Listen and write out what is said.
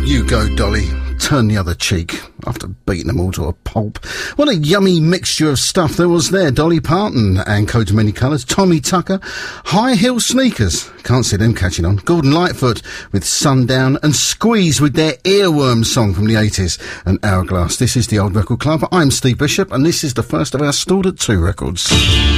You go, Dolly. Turn the other cheek. After beating them all to a pulp. What a yummy mixture of stuff there was there. Dolly Parton and Coat of Many Colours. Tommy Tucker. High Heel Sneakers. Can't see them catching on. Gordon Lightfoot with Sundown. And Squeeze with their Earworm song from the 80s. And Hourglass. This is the Old Record Club. I'm Steve Bishop and this is the first of our Stored at 2 records.